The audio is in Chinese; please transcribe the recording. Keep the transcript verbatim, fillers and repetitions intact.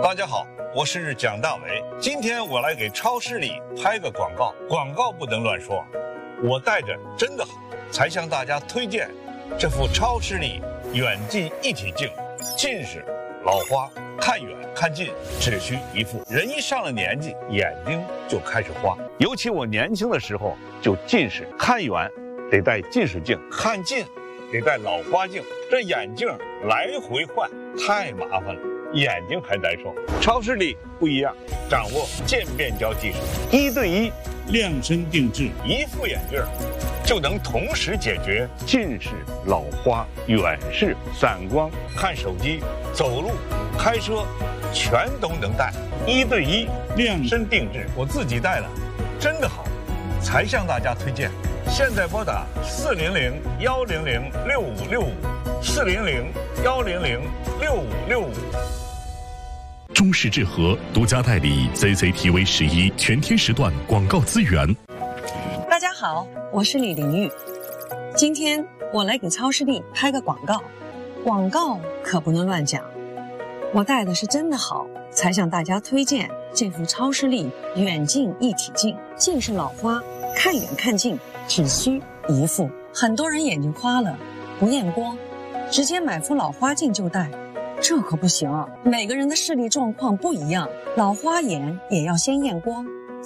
大家好，我是蒋大为。今天我来给超视力拍个广告，广告不能乱说。我带着真的好，才向大家推荐这副超视力远近一体镜。近视、老花，看远看近只需一副。人一上了年纪，眼睛就开始花。尤其我年轻的时候就近视，看远得戴近视镜，看近得戴老花镜，这眼镜来回换太麻烦了，眼睛还难受。超视力不一样，掌握渐变焦技术，一对一量身定制， 一副眼镜就能同时解决近视、老花、远视、散光、看手机、走路、开车，全都能戴。一对一量身定制，我自己戴了，真的好，才向大家推荐。现在拨打四零零幺零零六五六五，四零零幺零零六五六五。 中视智和独家代理 C C T V 十一全天时段广告资源。 大家好，我是李玲玉。今天我来给超视力拍个广告，广告可不能乱讲。我戴的是真的好，才向大家推荐这副超视力远近一体镜。近视老花，看远看近只需一副。很多人眼睛花了不验光，直接买副老花镜就戴，这可不行啊！每个人的视力状况不一样，老花眼也要先验光。